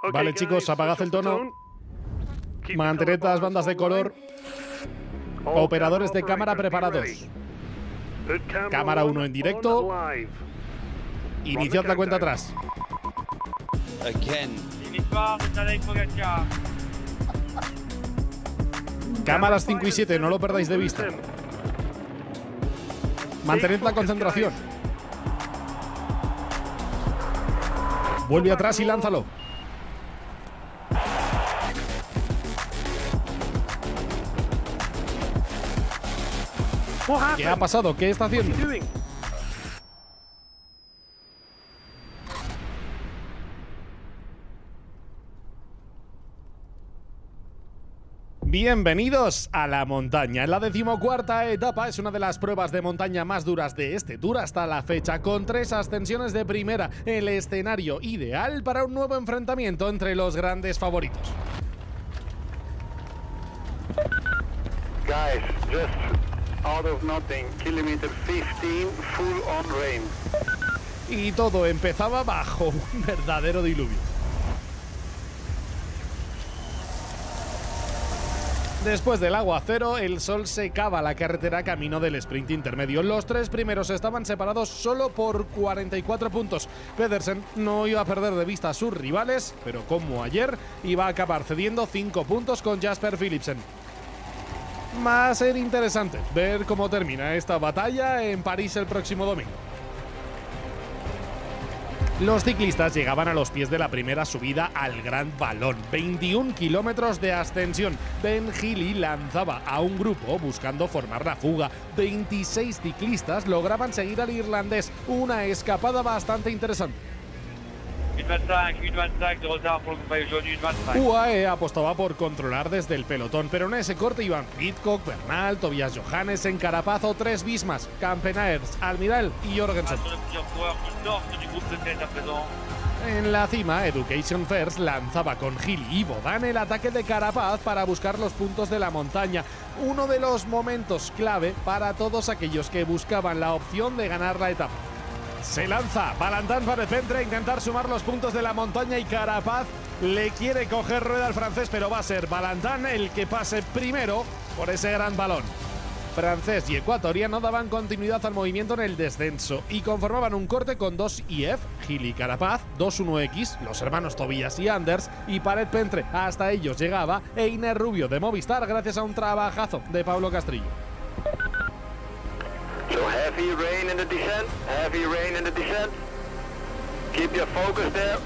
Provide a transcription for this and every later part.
Vale, chicos, apagad el tono. Mantened las bandas de color. Operadores de cámara preparados. Cámara 1 en directo. Iniciad la cuenta atrás. Cámaras 5 y 7, no lo perdáis de vista. Mantened la concentración. Vuelve atrás y lánzalo. ¿Qué ha pasado? ¿Qué está haciendo? Bienvenidos a la montaña. La 14ª etapa es una de las pruebas de montaña más duras de este Tour hasta la fecha, con 3 ascensiones de primera, el escenario ideal para un nuevo enfrentamiento entre los grandes favoritos. Guys, just out of nothing, kilometer 15, full on rain. Y todo empezaba bajo un verdadero diluvio. Después del aguacero, el sol secaba la carretera camino del sprint intermedio. Los 3 primeros estaban separados solo por 44 puntos. Pedersen no iba a perder de vista a sus rivales, pero como ayer, iba a acabar cediendo 5 puntos con Jasper Philipsen. Va a ser interesante ver cómo termina esta batalla en París el próximo domingo. Los ciclistas llegaban a los pies de la primera subida al Gran Valón, 21 kilómetros de ascensión. Ben Healy lanzaba a un grupo buscando formar la fuga. 26 ciclistas lograban seguir al irlandés, una escapada bastante interesante. 1,25 de retard pour le groupe jaune, 1,25. UAE apostaba por controlar desde el pelotón, pero en ese corte iban Pidcock, Bernal, Tobias Johannesen, Carapaz o 3 Bismas, Campenaerts, Almiral y Jorgensen. En la cima, Education First lanzaba con Healy y Bodan el ataque de Carapaz para buscar los puntos de la montaña. Uno de los momentos clave para todos aquellos que buscaban la opción de ganar la etapa. Se lanza Valentin Paret-Pentre a intentar sumar los puntos de la montaña y Carapaz le quiere coger rueda al francés, pero va a ser Valentin el que pase primero por ese gran balón. Francés y ecuatoriano daban continuidad al movimiento en el descenso y conformaban un corte con 2 IF, Healy y Carapaz, 2-1X, los hermanos Tobias y Anders y Paret-Pentre. Hasta ellos llegaba Einer Rubio de Movistar gracias a un trabajazo de Pablo Castrillo. So heavy rain in the descent, heavy rain in the descent. Keep your focus there.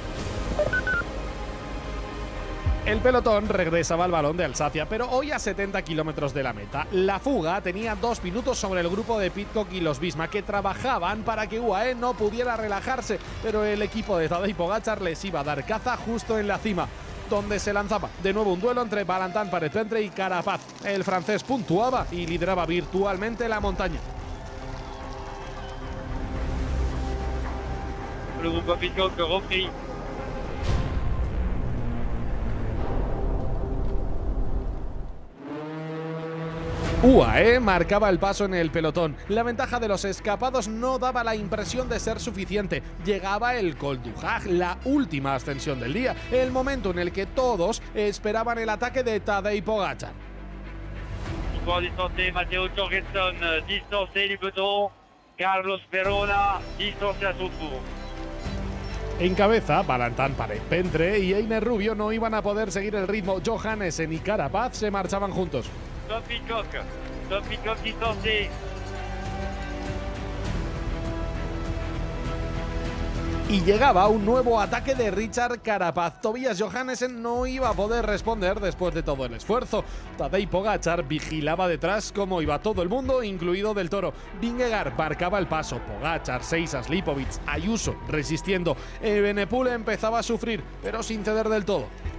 El pelotón regresaba al balón de Alsacia, pero hoy a 70 kilómetros de la meta. La fuga tenía 2 minutos sobre el grupo de Pidcock y los Bisma, que trabajaban para que UAE no pudiera relajarse, pero el equipo de Tadej Pogačar les iba a dar caza justo en la cima, donde se lanzaba de nuevo un duelo entre Valentin Paret-Pentre y Carapaz. El francés puntuaba y lideraba virtualmente la montaña. Le groupe Pidcock repris. UAE marcaba el paso en el pelotón. La ventaja de los escapados no daba la impresión de ser suficiente. Llegaba el Col du Hag, la última ascensión del día, el momento en el que todos esperaban el ataque de Tadej Pogačar. Pour distancer, Matteo Jorgensen, distancé du peloton. Carlos Verona, distancé à son tour. En cabeza, Valentin Paret-Pentre y Einer Rubio no iban a poder seguir el ritmo. Johannesen y Carapaz se marchaban juntos. Tom Pidcock distancé. Y llegaba un nuevo ataque de Richard Carapaz. Tobias Johannesen no iba a poder responder después de todo el esfuerzo. Tadej Pogačar vigilaba detrás cómo iba todo el mundo, incluido Del Toro. Vingegaard marcaba el paso. Pogačar, Seisas, Lipovic, Ayuso resistiendo. Evenepoel empezaba a sufrir, pero sin ceder del todo.